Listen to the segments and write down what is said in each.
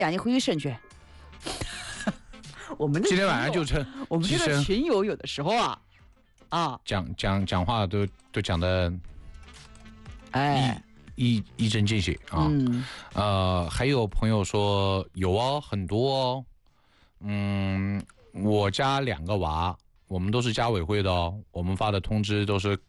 呀，你回去审去。我们今天晚上就成我们这个群友有的时候讲话都讲的，一针见血啊。还有朋友说有哦，很多哦。我家2个娃，我们都是家委会的哦，我们发的通知都是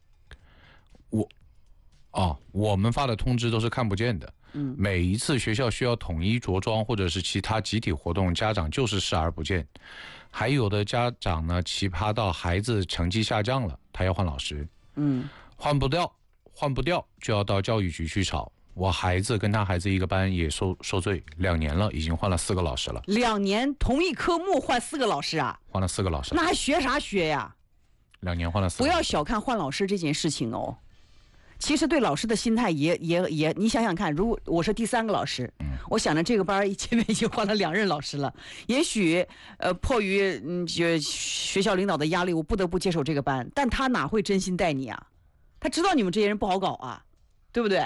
我们发的通知都是看不见的。每一次学校需要统一着装或者是其他集体活动，家长就是视而不见。还有的家长呢，奇葩到孩子成绩下降了，他要换老师，换不掉就要到教育局去吵。我孩子跟他孩子一个班也受罪，2年了，已经换了4个老师了。 2年同一科目换4个老师啊？ 换了4个老师， 那还学啥学呀 ？2年换了4个。 不要小看换老师这件事情哦。其实对老师的心态也，你想想看，如果我是第3个老师，我想着这个班前面已经换了2任老师了，也许迫于学校领导的压力，我不得不接手这个班，但他哪会真心待你啊？他知道你们这些人不好搞啊，对不对？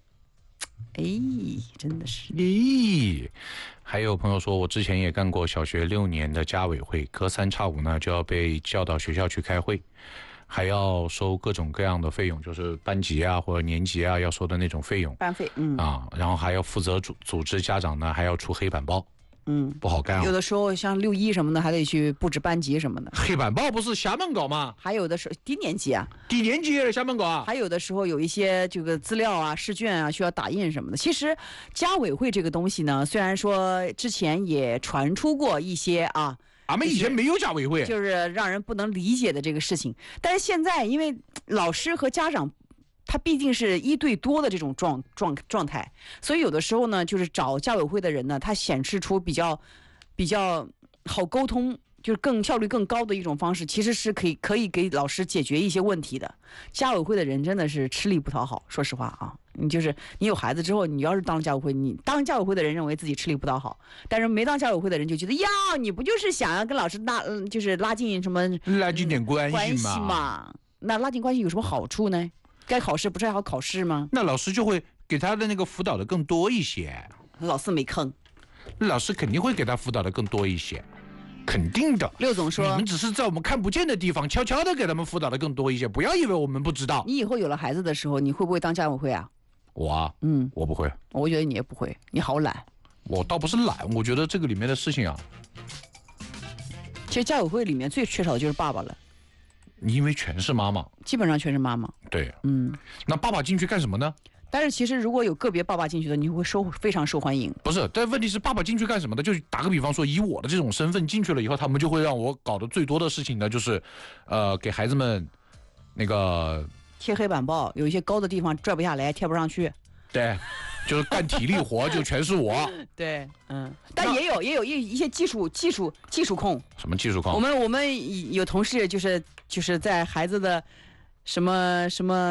真的是。 还有朋友说，我之前也干过小学6年的家委会，隔3差5呢就要被叫到学校去开会，还要收各种各样的费用，就是班级啊或者年级啊要收的那种费用， 班费， 然后还要负责组织家长呢，还要出黑板报，不好干。 有的时候像6一什么的，还得去布置班级什么的。 黑板报不是瞎闷搞吗？ 还有的时候低年级也是瞎闷搞啊。 还有的时候有一些这个资料啊、试卷啊需要打印什么的。其实家委会这个东西呢，虽然说之前也传出过一些俺们以前没有家委会， 就是让人不能理解的这个事情。但是现在，因为老师和家长，他毕竟是1对多的这种状态，所以有的时候呢，就是找家委会的人呢，他显示出比较好沟通，就是效率更高的一种方式，其实是可以给老师解决一些问题的。家委会的人真的是吃力不讨好，说实话啊。你有孩子之后，你要是当了家委会，你当家委会的人认为自己吃力不讨好，但是没当家委会的人就觉得你不就是想要跟老师拉近点关系嘛？那拉近关系有什么好处呢？该考试不是还好考试吗？ 那老师就会给他的那个辅导的更多一些。 老四没坑， 老师肯定会给他辅导的更多一些，肯定的。 刘总说， 你们只是在我们看不见的地方悄悄的给他们辅导的更多一些，不要以为我们不知道。 你以后有了孩子的时候，你会不会当家委会啊？ 我我不会。 我觉得你也不会，你好懒。 我倒不是懒，我觉得这个里面的事情其实家委会里面最缺少的就是爸爸了， 因为全是妈妈， 基本上全是妈妈。 对，那爸爸进去干什么呢？ 但是其实如果有个别爸爸进去的，你会非常受欢迎。 不是，但问题是爸爸进去干什么的？就打个比方说，以我的这种身份进去了以后，他们就会让我搞的最多的事情呢，就是给孩子们那个贴黑板报，有一些高的地方拽不下来，贴不上去。 对，就是干体力活就全是我。 对，但也有一些技术控。 什么技术控？ 我们有同事就是在孩子的什么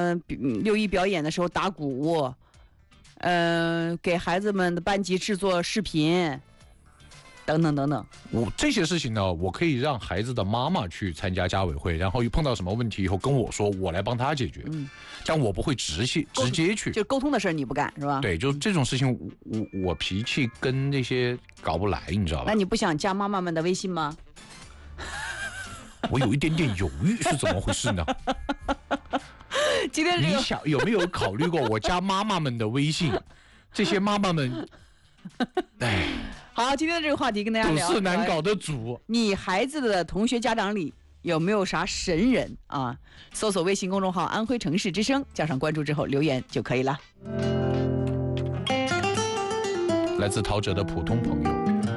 6一表演的时候打鼓，给孩子们的班级制作视频，等等等等。 这些事情呢，我可以让孩子的妈妈去参加家委会，然后碰到什么问题以后跟我说，我来帮他解决。但我不会直接去， 就沟通的事你不干是吧？ 对，就这种事情，我脾气跟那些搞不来，你知道吧？ 那你不想加妈妈们的微信吗？ 我有一点点犹豫，是怎么回事呢？ 今天你有没有考虑过我加妈妈们的微信？这些妈妈们， 好，今天的这个话题跟大家聊， 都是难搞的主。 你孩子的同学家长里有没有啥神人啊？搜索微信公众号安徽城市之声，加上关注之后留言就可以了。 来自陶喆的普通朋友。